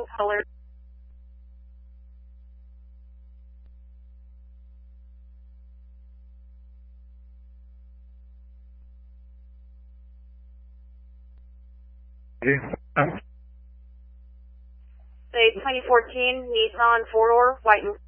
Speaking, color. Say 2014 Nissan 4-door, white and